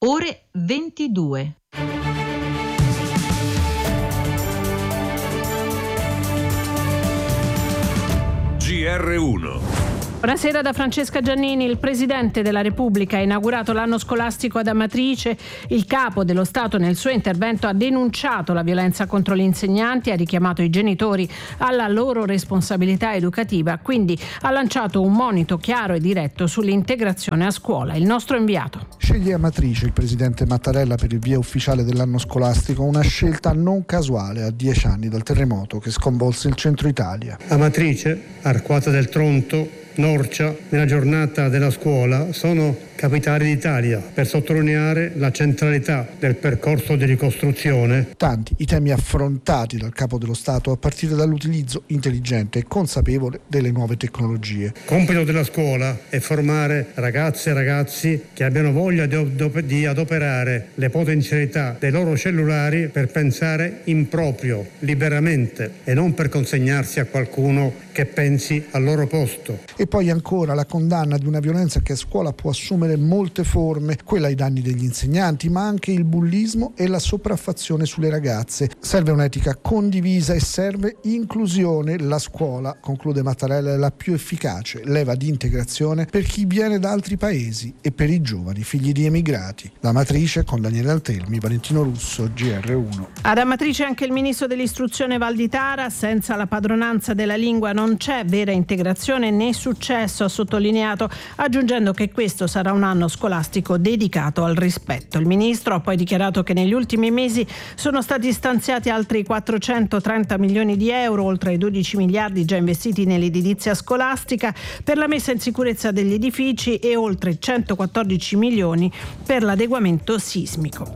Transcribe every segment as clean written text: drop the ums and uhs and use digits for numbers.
ore 22. GR1. Buonasera da Francesca Giannini. Il Presidente della Repubblica ha inaugurato l'anno scolastico ad Amatrice. Il Capo dello Stato nel suo intervento ha denunciato la violenza contro gli insegnanti, ha richiamato i genitori alla loro responsabilità educativa, quindi ha lanciato un monito chiaro e diretto sull'integrazione a scuola. Il nostro inviato. Sceglie Amatrice il Presidente Mattarella per il via ufficiale dell'anno scolastico, una scelta non casuale a 10 anni dal terremoto che sconvolse il centro Italia. Amatrice, Arquata del Tronto, Norcia, nella giornata della scuola sono capitali d'Italia per sottolineare la centralità del percorso di ricostruzione. Tanti i temi affrontati dal Capo dello Stato a partire dall'utilizzo intelligente e consapevole delle nuove tecnologie. Compito della scuola è formare ragazze e ragazzi che abbiano voglia di adoperare le potenzialità dei loro cellulari per pensare in proprio, liberamente, e non per consegnarsi a qualcuno che pensi al loro posto. E poi ancora la condanna di una violenza che a scuola può assumere molte forme, quella ai danni degli insegnanti, ma anche il bullismo e la sopraffazione sulle ragazze. Serve un'etica condivisa e serve inclusione. La scuola, conclude Mattarella, è la più efficace leva di integrazione per chi viene da altri paesi e per i giovani figli di emigrati. Da Amatrice, con Daniele Antelmi, Valentino Russo, GR1. Ad Amatrice anche il ministro dell'istruzione Valditara. Senza la padronanza della lingua non c'è vera integrazione né successo, ha sottolineato, aggiungendo che questo sarà un anno scolastico dedicato al rispetto. Il ministro ha poi dichiarato che negli ultimi mesi sono stati stanziati altri 430 milioni di euro, oltre ai 12 miliardi già investiti nell'edilizia scolastica, per la messa in sicurezza degli edifici e oltre 114 milioni per l'adeguamento sismico.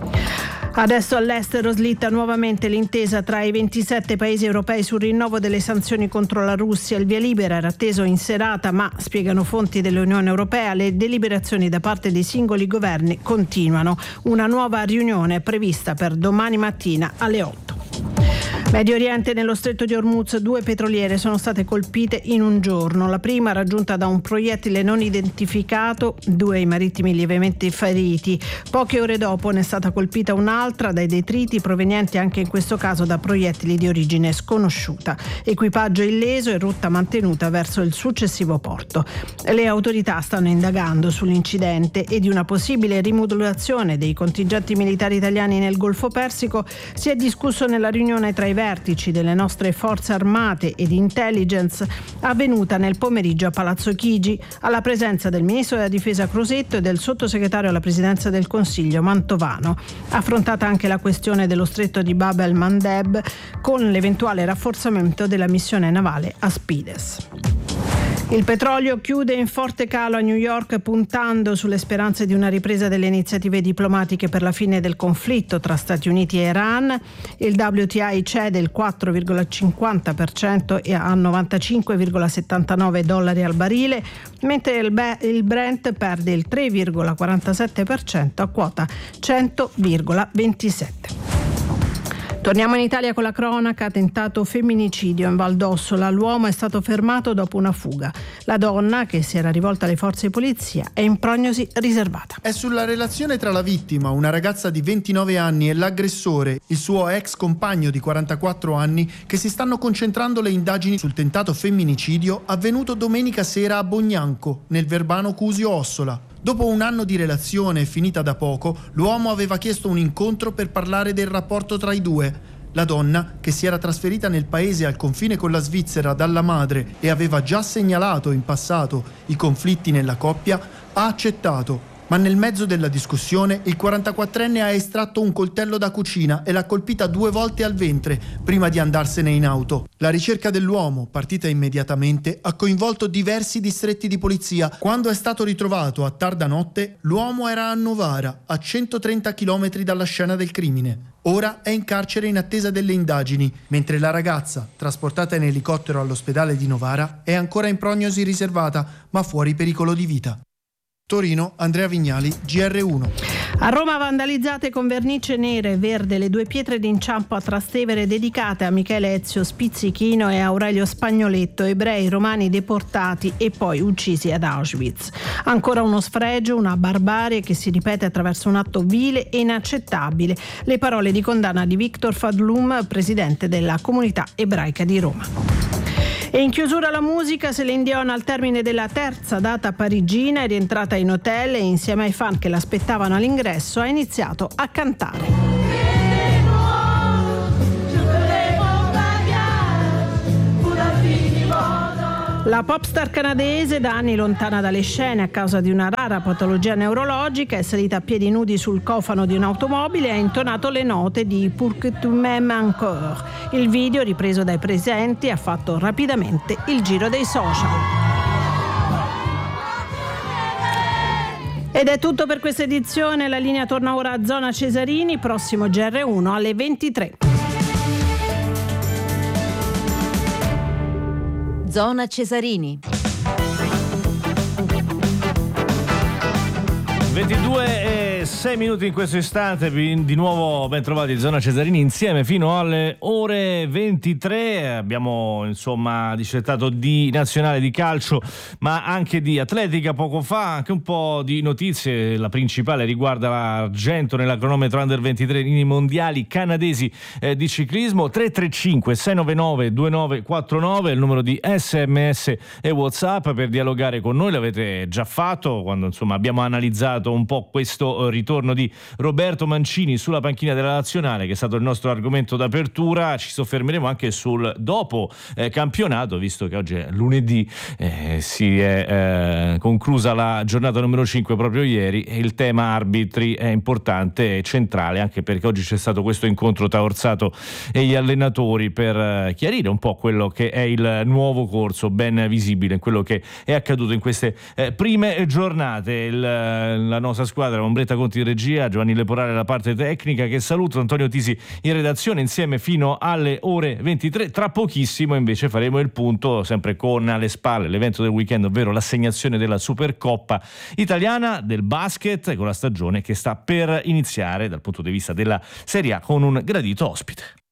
Adesso all'estero slitta nuovamente l'intesa tra i 27 paesi europei sul rinnovo delle sanzioni contro la Russia. Il via libera era atteso in serata, ma, spiegano fonti dell'Unione Europea, le deliberazioni da parte dei singoli governi continuano. Una nuova riunione è prevista per domani mattina alle 8. Medio Oriente, nello stretto di Hormuz, 2 petroliere sono state colpite in un giorno. La prima raggiunta da un proiettile non identificato, 2 i marittimi lievemente feriti. Poche ore dopo ne è stata colpita un'altra dai detriti provenienti anche in questo caso da proiettili di origine sconosciuta. Equipaggio illeso e rotta mantenuta verso il successivo porto. Le autorità stanno indagando sull'incidente e di una possibile rimodulazione dei contingenti militari italiani nel Golfo Persico. Si è discusso nella riunione tra i vertici delle nostre forze armate e di intelligence avvenuta nel pomeriggio a Palazzo Chigi, alla presenza del ministro della difesa Crosetto e del sottosegretario alla presidenza del Consiglio Mantovano. Affrontata anche la questione dello stretto di Bab el-Mandeb con l'eventuale rafforzamento della missione navale Aspides. Il petrolio chiude in forte calo a New York, puntando sulle speranze di una ripresa delle iniziative diplomatiche per la fine del conflitto tra Stati Uniti e Iran. Il WTI cede il 4,50% e a $95,79 al barile, mentre il Brent perde il 3,47% a quota 100,27. Torniamo in Italia con la cronaca. Tentato femminicidio in Val d'Ossola. L'uomo è stato fermato dopo una fuga. La donna, che si era rivolta alle forze di polizia, è in prognosi riservata. È sulla relazione tra la vittima, una ragazza di 29 anni, e l'aggressore, il suo ex compagno di 44 anni, che si stanno concentrando le indagini sul tentato femminicidio avvenuto domenica sera a Bognanco, nel Verbano Cusio Ossola. Dopo un anno di relazione finita da poco, l'uomo aveva chiesto un incontro per parlare del rapporto tra i due. La donna, che si era trasferita nel paese al confine con la Svizzera dalla madre e aveva già segnalato in passato i conflitti nella coppia, ha accettato. Ma nel mezzo della discussione il 44enne ha estratto un coltello da cucina e l'ha colpita 2 volte al ventre prima di andarsene in auto. La ricerca dell'uomo, partita immediatamente, ha coinvolto diversi distretti di polizia. Quando è stato ritrovato a tarda notte, l'uomo era a Novara, a 130 km dalla scena del crimine. Ora è in carcere in attesa delle indagini, mentre la ragazza, trasportata in elicottero all'ospedale di Novara, è ancora in prognosi riservata, ma fuori pericolo di vita. Torino, Andrea Vignali, GR1. A Roma vandalizzate con vernice nera e verde le 2 pietre d'inciampo a Trastevere dedicate a Michele Ezio Spizzichino e Aurelio Spagnoletto, ebrei romani deportati e poi uccisi ad Auschwitz. Ancora uno sfregio, una barbarie che si ripete attraverso un atto vile e inaccettabile. Le parole di condanna di Victor Fadlum, presidente della comunità ebraica di Roma. E in chiusura la musica, Céline Dion al termine della terza data parigina è rientrata in hotel e insieme ai fan che l'aspettavano all'ingresso ha iniziato a cantare. La popstar canadese, da anni lontana dalle scene a causa di una rara patologia neurologica, è salita a piedi nudi sul cofano di un'automobile e ha intonato le note di Pour que tu m'aimes encore. Il video, ripreso dai presenti, ha fatto rapidamente il giro dei social. Ed è tutto per questa edizione. La linea torna ora a Zona Cesarini, prossimo GR1 alle 23. Zona Cesarini. 22:06 in questo istante, di nuovo ben trovati Zona Cesarini insieme fino alle ore 23. Abbiamo insomma discettato di nazionale di calcio ma anche di atletica poco fa, anche un po' di notizie. La principale riguarda l'argento nella cronometro under 23 nei mondiali canadesi di ciclismo. 335 699 2949 il numero di SMS e WhatsApp per dialogare con noi. L'avete già fatto quando insomma abbiamo analizzato un po' questo ritorno di Roberto Mancini sulla panchina della nazionale, che è stato il nostro argomento d'apertura. Ci soffermeremo anche sul dopo campionato, visto che oggi è lunedì, si è conclusa la giornata numero 5 proprio ieri, e il tema arbitri è importante e centrale, anche perché oggi c'è stato questo incontro tra Orsato e gli allenatori per chiarire un po' quello che è il nuovo corso ben visibile in quello che è accaduto in queste prime giornate. La nostra squadra, Ombretta Conti in regia, Giovanni Leporale alla parte tecnica, che saluto, Antonio Tisi in redazione, insieme fino alle ore 23. Tra pochissimo invece faremo il punto, sempre con alle spalle l'evento del weekend, ovvero l'assegnazione della Supercoppa italiana del basket, con la stagione che sta per iniziare dal punto di vista della Serie A con un gradito ospite.